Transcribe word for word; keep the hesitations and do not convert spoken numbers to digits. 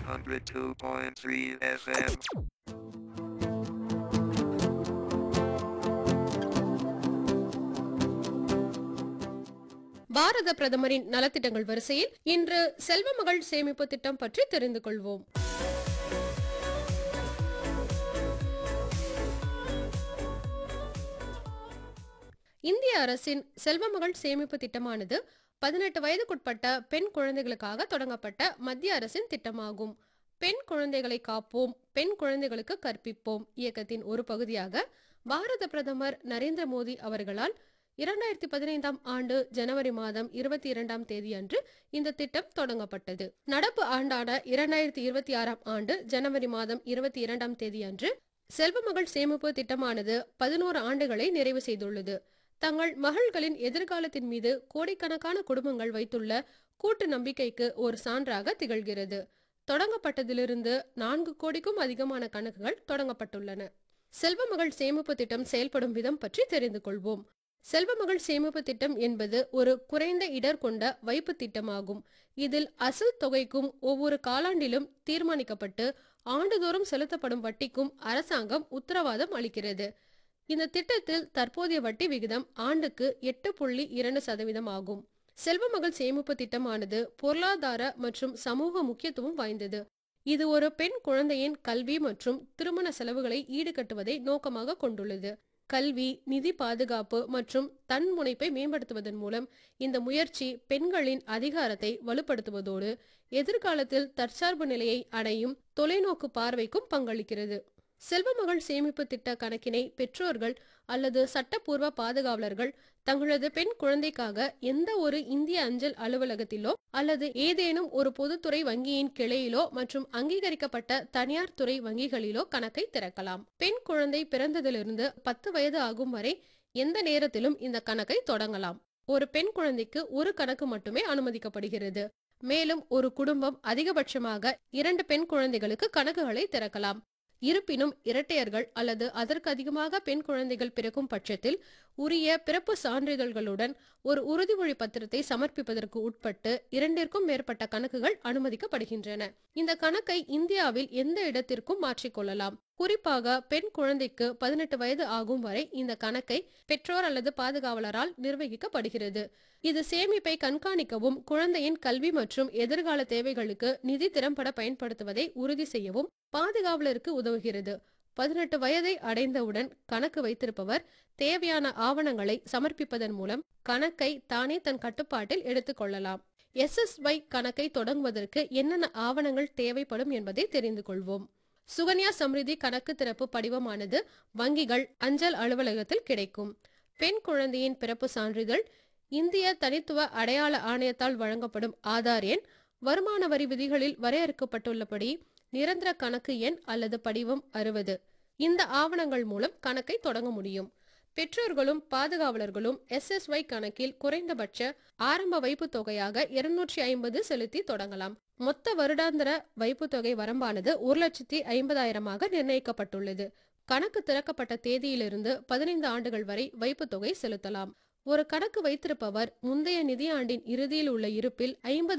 hundred two point three F M. பாரத பிரதமரின் நலத்திட்டங்கள் வரிசையில் இன்று செல்வ மகள் சேமிப்பு திட்டம் பற்றி தெரிந்து கொள்வோம். இந்திய அரசின் செல்வ மகள் சேமிப்பு திட்டமானது பதினெட்டு வயதுக்குட்பட்ட பெண் குழந்தைகளுக்காக தொடங்கப்பட்ட மத்திய அரசின் திட்டமாகும். பெண் குழந்தைகளை காப்போம், பெண் குழந்தைகளுக்கு கற்பிப்போம் இயக்கத்தின் ஒரு பகுதியாக பாரத பிரதமர் நரேந்திர மோடி அவர்களால் இரண்டாயிரத்தி பதினைந்தாம் ஆண்டு ஜனவரி மாதம் இருபத்தி இரண்டாம் தேதி அன்று இந்த திட்டம் தொடங்கப்பட்டது. நடப்பு ஆண்டான இரண்டாயிரத்தி இருபத்தி ஆறாம் ஆண்டு ஜனவரி மாதம் இருபத்தி இரண்டாம் தேதி அன்று செல்வ மகள் சேமிப்பு திட்டமானது பதினோரு ஆண்டுகளை நிறைவு செய்துள்ளது. தங்கள் மகள்களின் எதிர்காலத்தின் மீது கோடிக்கணக்கான குடும்பங்கள் வைத்துள்ள கூட்டு நம்பிக்கைக்கு ஒரு சான்றாக திகழ்கிறது. தொடங்கப்பட்டதிலிருந்து நான்கு கோடிக்கும் அதிகமான கணக்குகள் தொடங்கப்பட்டுள்ளன. செல்வ மகள் சேமிப்பு திட்டம் செயல்படும் விதம் பற்றி தெரிந்து கொள்வோம். செல்வ மகள் சேமிப்பு திட்டம் என்பது ஒரு குறைந்த இடர் கொண்ட வைப்பு திட்டமாகும். இதில் அசல் தொகைக்கும் ஒவ்வொரு காலாண்டிலும் தீர்மானிக்கப்பட்டு ஆண்டுதோறும் செலுத்தப்படும் வட்டிக்கும் அரசாங்கம் உத்தரவாதம் அளிக்கிறது. இந்த திட்டத்தில் தற்போதைய வட்டி விகிதம் ஆண்டுக்கு எட்டு புள்ளி இரண்டு சதவீதம் ஆகும். செல்வ மகள் சேமிப்பு திட்டமானது பொருளாதார மற்றும் சமூக முக்கியத்துவம் வாய்ந்தது. இது ஒரு பெண் குழந்தையின் கல்வி மற்றும் திருமண செலவுகளை ஈடுகட்டுவதை நோக்கமாக கொண்டுள்ளது. கல்வி, நிதி பாதுகாப்பு மற்றும் தன்முனைப்பை மேம்படுத்துவதன் மூலம் இந்த முயற்சி பெண்களின் அதிகாரத்தை வலுப்படுத்துவதோடு எதிர்காலத்தில் தற்சார்பு நிலையை அடையும் தொலைநோக்கு பார்வைக்கும் பங்களிக்கிறது. செல்வ மகள் சேமிப்பு திட்ட கணக்கினை பெற்றோர்கள் அல்லது சட்டப்பூர்வ பாதுகாவலர்கள் தங்களது பெண் குழந்தைக்காக எந்த ஒரு இந்திய அஞ்சல் அலுவலகத்திலோ அல்லது ஏதேனும் ஒரு பொதுத்துறை வங்கியின் கிளையிலோ மற்றும் அங்கீகரிக்கப்பட்ட தனியார் துறை வங்கிகளிலோ கணக்கை திறக்கலாம். பெண் குழந்தை பிறந்ததிலிருந்து பத்து வயது ஆகும் வரை எந்த நேரத்திலும் இந்த கணக்கை தொடங்கலாம். ஒரு பெண் குழந்தைக்கு ஒரு கணக்கு மட்டுமே அனுமதிக்கப்படுகிறது. மேலும் ஒரு குடும்பம் அதிகபட்சமாக இரண்டு பெண் குழந்தைகளுக்கு கணக்குகளை திறக்கலாம். இருப்பினும் இரட்டையர்கள் அல்லது அதற்கு அதிகமாக பெண் குழந்தைகள் பிறக்கும் பட்சத்தில் உரிய பிறப்பு சான்றிதழ்களுடன் ஒரு உறுதிமொழி பத்திரத்தை சமர்ப்பிப்பதற்கு உட்பட்டு இரண்டிற்கும் மேற்பட்ட கணக்குகள் அனுமதிக்கப்படுகின்றன. இந்த கணக்கை இந்தியாவில் எந்த இடத்திற்கும் மாற்றிக்கொள்ளலாம். குறிப்பாக பெண் குழந்தைக்கு பதினெட்டு வயது ஆகும் வரை இந்த கணக்கை பெற்றோர் அல்லது பாதுகாவலரால் நிர்வகிக்கப்படுகிறது. இது சேமிப்பை கண்காணிக்கவும் குழந்தையின் கல்வி மற்றும் எதிர்கால தேவைகளுக்கு நிதி திறம்பட பயன்படுத்துவதை உறுதி செய்யவும் பாதுகாவலருக்கு உதவுகிறது. பதினெட்டு வயதை அடைந்தவுடன் கணக்கு வைத்திருப்பவர் தேவையான ஆவணங்களை சமர்ப்பிப்பதன் மூலம் கணக்கை தானே தன் கட்டுப்பாட்டில் எடுத்துக் கொள்ளலாம். எஸ் எஸ் ஒய் கணக்கை தொடங்குவதற்கு என்னென்ன ஆவணங்கள் தேவைப்படும் என்பதை தெரிந்து கொள்வோம். சுகன்யா சம்ரிதி கணக்கு திறப்பு படிவமானது வங்கிகள், அஞ்சல் அலுவலகத்தில் கிடைக்கும். பெண் குழந்தையின் பிறப்பு சான்றிதழ், இந்திய தனித்துவ அடையாள ஆணையத்தால் வழங்கப்படும் ஆதார் எண், வருமான வரி விதிகளில் வரையறுக்கப்பட்டுள்ளபடி நிரந்தர கணக்கு எண் அல்லது படிவம் அறுபது. இந்த ஆவணங்கள் மூலம் கணக்கை தொடங்க முடியும். பெற்றோர்களும் பாதுகாவலர்களும் எஸ் எஸ் ஒய் கணக்கில் குறைந்தபட்ச ஆரம்ப வைப்பு தொகையாக இருநூற்றி ஐம்பது செலுத்தி தொடங்கலாம். மொத்த வருடாந்திர வைப்பு தொகை வரம்பானது ஒரு லட்சத்தி ஐம்பதாயிரமாக நிர்ணயிக்கப்பட்டுள்ளது. கணக்கு திறக்கப்பட்ட தேதியிலிருந்து பதினைந்து ஆண்டுகள் வரை வைப்பு தொகை செலுத்தலாம். ஒரு கணக்கு வைத்திருப்பவர் முந்தைய நிதியாண்டின் இறுதியில் உள்ள இருப்பில் ஐம்பது